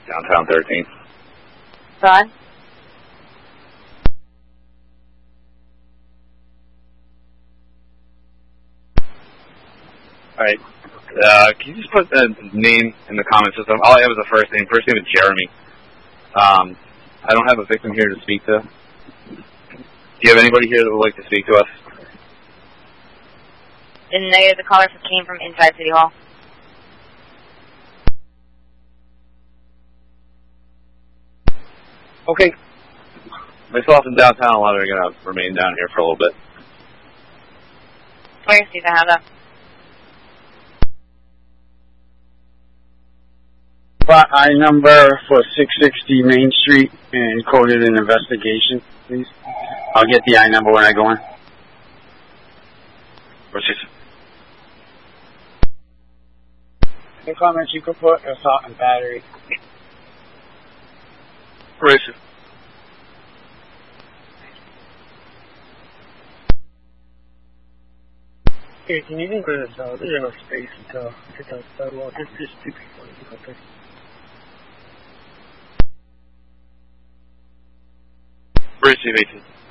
downtown 13th. Ron? Alright. Can you just put the name in the comment system? All I have is the first name. First name is Jeremy. I don't have a victim here to speak to. Do you have anybody here that would like to speak to us? In the negative, the caller came from inside City Hall. Okay. Myself and downtown, a lot are going to remain down here for a little bit. Where is Steve? I have that. I number for 660 Main Street and coded an investigation, please. I'll get the I number when I go in. Any comments you could put? Assault and battery. Where is it? Hey, can you think of this out? There's enough space to get that sidewalk. It's just 2 people. Where is he, Mason?